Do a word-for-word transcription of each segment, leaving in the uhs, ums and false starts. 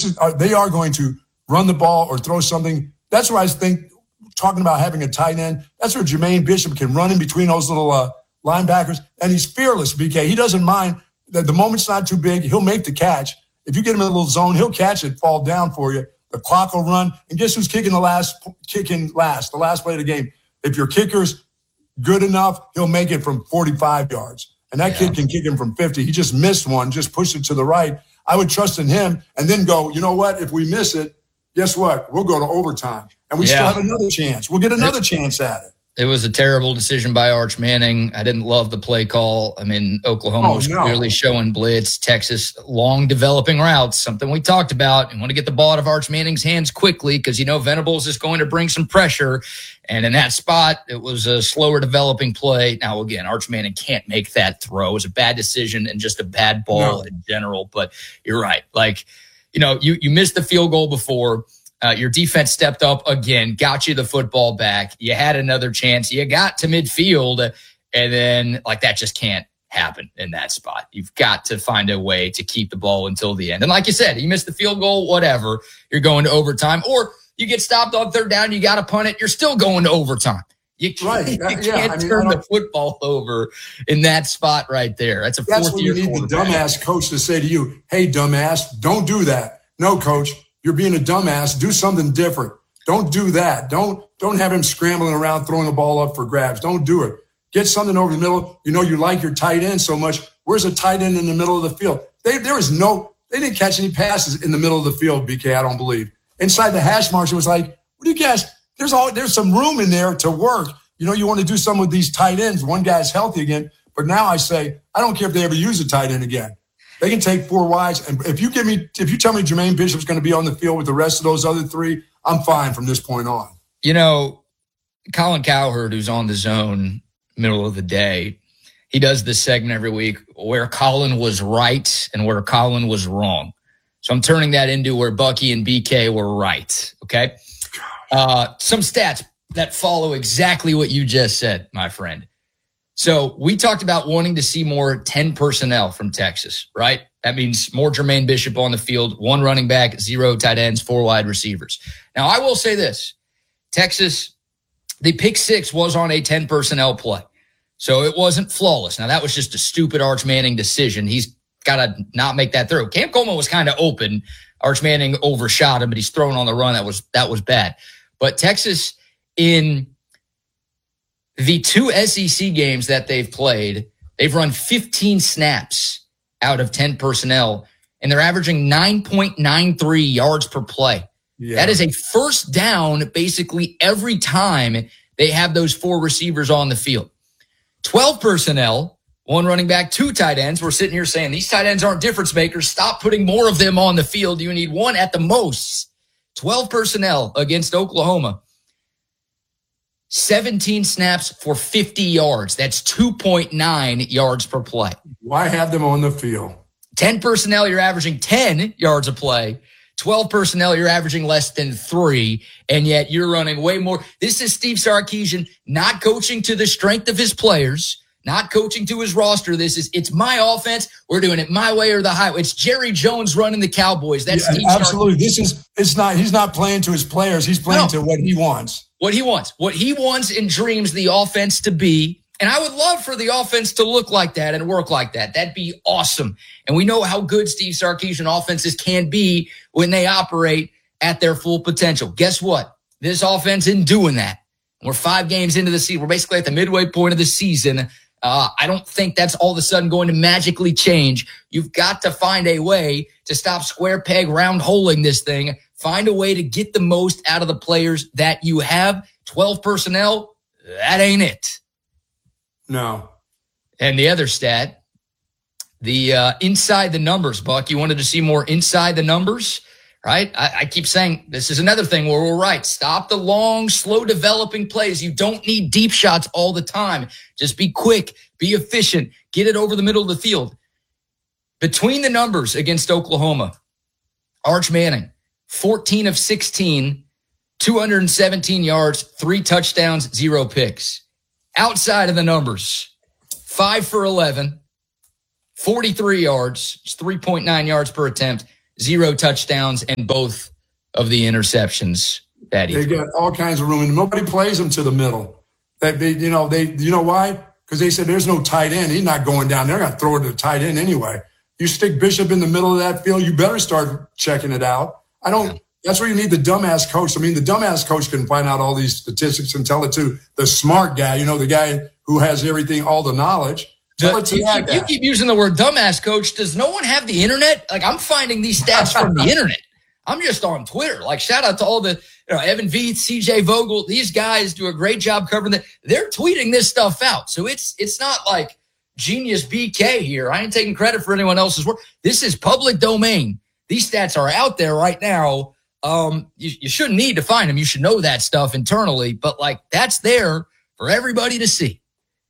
is uh, they are going to run the ball or throw something. That's where I think talking about having a tight end. That's where Jermaine Bishop can run in between those little uh, linebackers, and he's fearless. B K, he doesn't mind that the moment's not too big. He'll make the catch. If you get him in a little zone, he'll catch it, fall down for you. The clock will run, and guess who's kicking the last kicking last, the last play of the game? If your kicker's good enough, he'll make it from forty-five yards. And that yeah. kid can kick him from fifty. He just missed one, just pushed it to the right. I would trust in him and then go, you know what? If we miss it, guess what? We'll go to overtime. And we yeah. still have another chance. We'll get another it, chance at it. It was a terrible decision by Arch Manning. I didn't love the play call. I mean, Oklahoma oh, was no. clearly showing blitz. Texas, long developing routes, something we talked about. You want to get the ball out of Arch Manning's hands quickly because you know Venables is going to bring some pressure. And in that spot, it was a slower developing play. Now, again, Arch Manning can't make that throw. It was a bad decision and just a bad ball no. in general. But you're right. Like, you know, you, you missed the field goal before. Uh, your defense stepped up again, got you the football back. You had another chance. You got to midfield, and then, like, that just can't happen in that spot. You've got to find a way to keep the ball until the end. And like you said, you missed the field goal, whatever. You're going to overtime. Or you get stopped on third down, you got to punt it. You're still going to overtime. You can't, right. you can't yeah, I mean, turn the football over in that spot right there. That's a That's when you need the dumbass coach to say to you, hey, dumbass, don't do that. No, coach. You're being a dumbass. Do something different. Don't do that. Don't don't have him scrambling around throwing the ball up for grabs. Don't do it. Get something over the middle. You know you like your tight end so much. Where's a tight end in the middle of the field? They, there was no – they didn't catch any passes in the middle of the field, B K, I don't believe. Inside the hash marks, it was like, what do you guys – there's all there's some room in there to work. You know, you want to do something with these tight ends. One guy's healthy again. But now I say, I don't care if they ever use a tight end again. They can take four wides. And if you give me, if you tell me Jermaine Bishop's going to be on the field with the rest of those other three, I'm fine from this point on. You know, Colin Cowherd, who's on the zone middle of the day, he does this segment every week where Colin was right and where Colin was wrong. So I'm turning that into where Bucky and B K were right. Okay. Uh, some stats that follow exactly what you just said, my friend. So we talked about wanting to see more ten personnel from Texas, right? That means more Jermaine Bishop on the field, one running back, zero tight ends, four wide receivers. Now, I will say this. Texas, the pick six was on a ten personnel play. So it wasn't flawless. Now, that was just a stupid Arch Manning decision. He's got to not make that throw. Cam Coleman was kind of open. Arch Manning overshot him, but he's thrown on the run. That was, that was bad. But Texas, in the two S E C games that they've played, they've run fifteen snaps out of ten personnel, and they're averaging nine point nine three yards per play. Yeah. That is a first down basically every time they have those four receivers on the field. twelve personnel, one running back, two tight ends. We're sitting here saying these tight ends aren't difference makers. Stop putting more of them on the field. You need one at the most. twelve personnel against Oklahoma. seventeen snaps for fifty yards. That's two point nine yards per play. Why have them on the field? ten personnel, you're averaging ten yards a play. twelve personnel, you're averaging less than three, and yet you're running way more. This is Steve Sarkisian not coaching to the strength of his players, not coaching to his roster. This is, it's my offense. We're doing it my way or the highway. It's Jerry Jones running the Cowboys. That's yeah, Steve absolutely. Sarkisian. This is, it's not, he's not playing to his players. He's playing no. to what he wants. What he wants. What he wants and dreams the offense to be. And I would love for the offense to look like that and work like that. That'd be awesome. And we know how good Steve Sarkisian offenses can be when they operate at their full potential. Guess what? This offense isn't doing that. We're five games into the season. We're basically at the midway point of the season. Uh, I don't think that's all of a sudden going to magically change. You've got to find a way to stop square peg round holing this thing. Find a way to get the most out of the players that you have. twelve personnel, that ain't it. No. And the other stat, the uh, inside the numbers, Buck. You wanted to see more inside the numbers, right? I, I keep saying this is another thing where we're right. Stop the long, slow developing plays. You don't need deep shots all the time. Just be quick, be efficient, get it over the middle of the field. Between the numbers against Oklahoma, Arch Manning, fourteen of sixteen, two hundred seventeen yards, three touchdowns, zero picks. Outside of the numbers, five for eleven, forty-three yards, three point nine yards per attempt, zero touchdowns, and both of the interceptions that he They threw. got all kinds of room, and nobody plays them to the middle. That they, you know, they, you know why? Because they said there's no tight end. He's not going down there. Got to throw it to the tight end anyway. You stick Bishop in the middle of that field, you better start checking it out. I don't. Yeah. That's where you need the dumbass coach. I mean, the dumbass coach can find out all these statistics and tell it to the smart guy. You know, the guy who has everything, all the knowledge. Tell it to you, that keep, guy. you keep using the word dumbass coach. Does no one have the internet? Like, I'm finding these stats from the internet. I'm just on Twitter. Like, shout out to all the, you know, Evan Veith, C J Vogel. These guys do a great job covering that. They're tweeting this stuff out. So it's it's not like genius B K here. I ain't taking credit for anyone else's work. This is public domain. These stats are out there right now. Um, you, you shouldn't need to find them. You should know that stuff internally, but like that's there for everybody to see.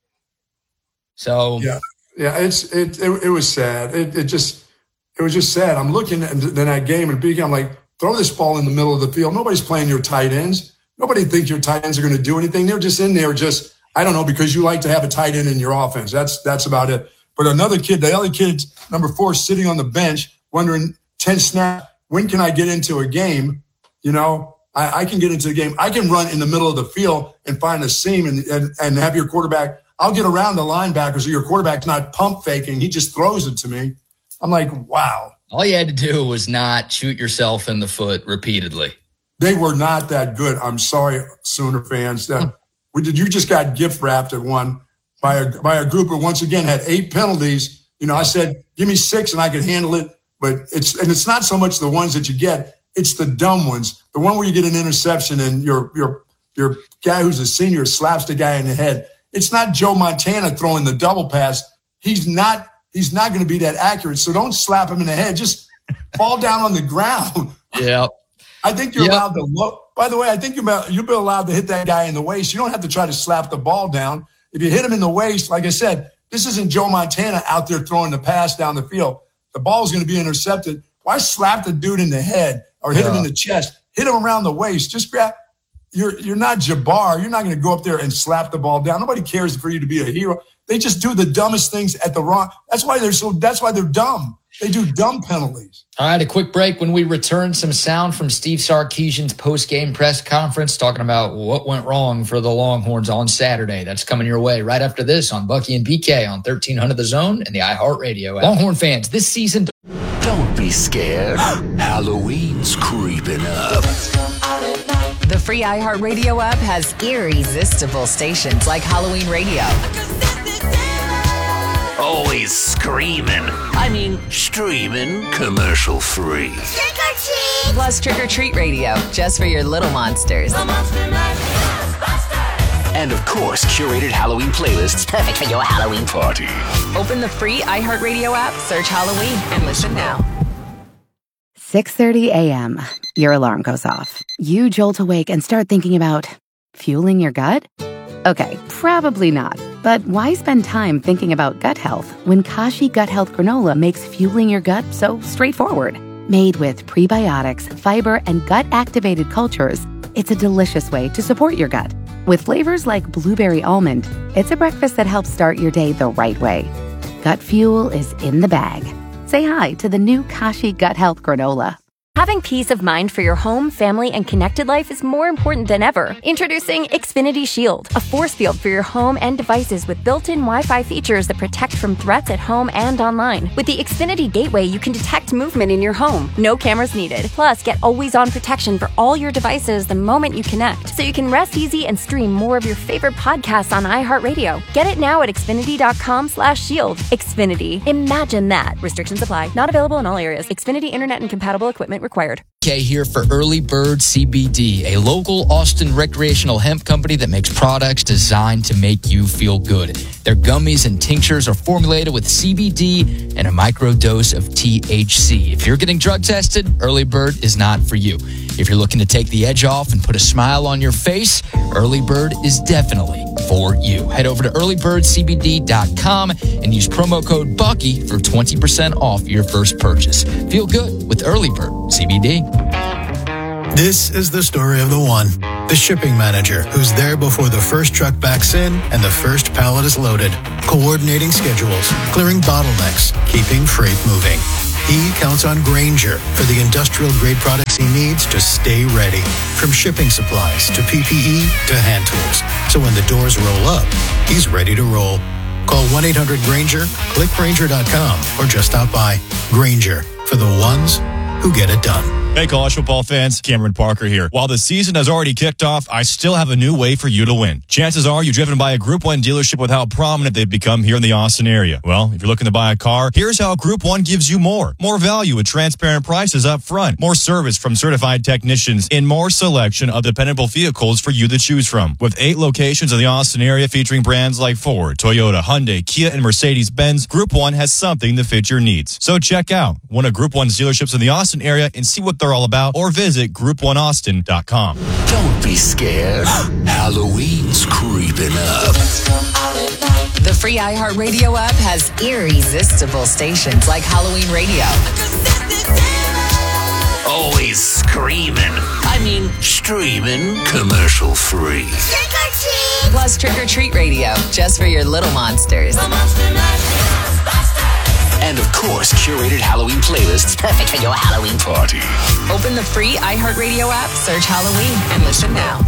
So yeah, yeah, it's it it, it was sad. It it just it was just sad. I'm looking at that game and I'm like, throw this ball in the middle of the field. Nobody's playing your tight ends. Nobody thinks your tight ends are going to do anything. They're just in there, just I don't know, because you like to have a tight end in your offense. That's that's about it. But another kid, the other kid, number four, sitting on the bench, wondering ten snaps. When can I get into a game? You know, I, I can get into the game. I can run in the middle of the field and find a seam and, and, and have your quarterback. I'll get around the linebackers so your quarterback's not pump faking. He just throws it to me. I'm like, wow. All you had to do was not shoot yourself in the foot repeatedly. They were not that good. I'm sorry, Sooner fans. That we did. You just got gift wrapped at one by a by a group who once again had eight penalties. You know, I said, give me six and I could handle it. But it's and it's not so much the ones that you get; it's the dumb ones. The one where you get an interception and your your your guy who's a senior slaps the guy in the head. It's not Joe Montana throwing the double pass. He's not he's not going to be that accurate. So don't slap him in the head. Just fall down on the ground. Yeah, I think you're yep. allowed to look. By the way, I think you're you'll be allowed to hit that guy in the waist. You don't have to try to slap the ball down. If you hit him in the waist, like I said, this isn't Joe Montana out there throwing the pass down the field. The ball's going to be intercepted. Why slap the dude in the head or hit yeah. him in the chest? Hit him around the waist. Just grab. You're you're not Jabbar. You're not going to go up there and slap the ball down. Nobody cares for you to be a hero. They just do the dumbest things at the wrong. That's why they're so. That's why they're dumb. They do dumb penalties. All right, a quick break. When we return, some sound from Steve Sarkisian's post-game press conference talking about what went wrong for the Longhorns on Saturday. That's coming your way right after this on Bucky and B K on thirteen hundred The Zone and the iHeartRadio app. Longhorn fans, this season. Don't be scared. Halloween's creeping up. The free iHeartRadio app has irresistible stations like Halloween Radio. Always screaming. I mean, streaming commercial free. Trick or treat! Plus Trick or Treat Radio, just for your little monsters. And of course, curated Halloween playlists perfect for your Halloween party. Open the free iHeartRadio app, search Halloween, and listen now. six thirty a.m. Your alarm goes off. You jolt awake and start thinking about fueling your gut? Okay, probably not. But why spend time thinking about gut health when Kashi Gut Health Granola makes fueling your gut so straightforward? Made with prebiotics, fiber, and gut-activated cultures, it's a delicious way to support your gut. With flavors like blueberry almond, it's a breakfast that helps start your day the right way. Gut fuel is in the bag. Say hi to the new Kashi Gut Health Granola. Having peace of mind for your home, family, and connected life is more important than ever. Introducing Xfinity Shield, a force field for your home and devices with built-in Wi-Fi features that protect from threats at home and online. With the Xfinity Gateway, you can detect movement in your home. No cameras needed. Plus, get always-on protection for all your devices the moment you connect, so you can rest easy and stream more of your favorite podcasts on iHeartRadio. Get it now at Xfinity.com slash shield. Xfinity. Imagine that. Restrictions apply. Not available in all areas. Xfinity Internet and compatible equipment required. Okay, here for Early Bird C B D, a local Austin recreational hemp company that makes products designed to make you feel good. Their gummies and tinctures are formulated with C B D and a microdose of T H C. If you're getting drug tested, Early Bird is not for you. If you're looking to take the edge off and put a smile on your face, Early Bird is definitely for you. Head over to early bird c b d dot com and use promo code Bucky for twenty percent off your first purchase. Feel good with Early Bird C B D. This is the story of the one, the shipping manager who's there before the first truck backs in and the first pallet is loaded, coordinating schedules, clearing bottlenecks, keeping freight moving. he counts on Grainger for the industrial-grade products he needs to stay ready. From shipping supplies to P P E to hand tools. So when the doors roll up, he's ready to roll. Call one eight hundred Grainger, click Grainger dot com, or just stop by. Grainger, for the ones who get it done. Hey, college football fans, Cameron Parker here. While the season has already kicked off, I still have a new way for you to win. Chances are you're driven by a Group one dealership with how prominent they've become here in the Austin area. Well, if you're looking to buy a car, here's how Group one gives you more. More value with transparent prices up front. More service from certified technicians and more selection of dependable vehicles for you to choose from. With eight locations in the Austin area featuring brands like Ford, Toyota, Hyundai, Kia, and Mercedes-Benz, Group one has something to fit your needs. So check out one of Group one's dealerships in the Austin area and see what they're all about, or visit group one austin dot com. Don't be scared. Halloween's creeping up. The free iHeartRadio app has irresistible stations like Halloween Radio. Always screaming. I mean, streaming commercial free. Plus Trick or Treat Radio, just for your little monsters. And of course, curated Halloween playlists perfect for your Halloween party. Open the free iHeartRadio app, search Halloween, and listen now.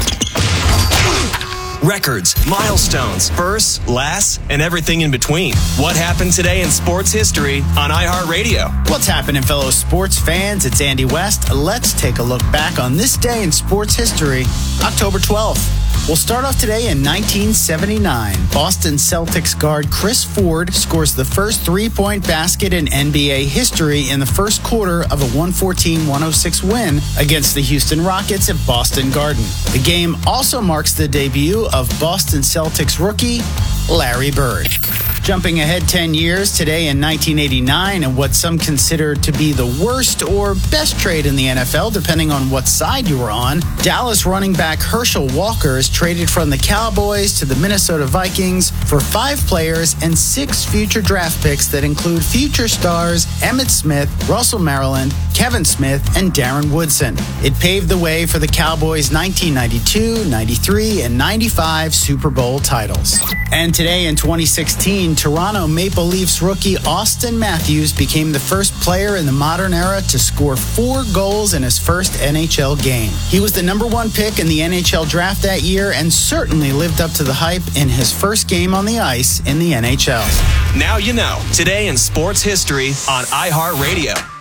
Records, milestones, firsts, lasts, and everything in between. What happened today in sports history on iHeartRadio? What's happening, fellow sports fans? It's Andy West. Let's take a look back on this day in sports history, October twelfth. We'll start off today in nineteen seventy-nine. Boston Celtics guard Chris Ford scores the first three-point basket in N B A history in the first quarter of a one fourteen one oh six win against the Houston Rockets at Boston Garden. The game also marks the debut of Boston Celtics rookie Larry Bird. Jumping ahead ten years, today in nineteen eighty-nine, and what some consider to be the worst or best trade in the N F L, depending on what side you were on, Dallas running back Herschel Walker is traded from the Cowboys to the Minnesota Vikings for five players and six future draft picks that include future stars Emmitt Smith, Russell Maryland, Kevin Smith, and Darren Woodson. It paved the way for the Cowboys' nineteen ninety-two, ninety-three, and ninety-five Super Bowl titles. And today in twenty sixteen, Toronto Maple Leafs rookie Austin Matthews became the first player in the modern era to score four goals in his first N H L game. He was the number one pick in the N H L draft that year and certainly lived up to the hype in his first game on the ice in the N H L. Now you know. Today in sports history on iHeartRadio.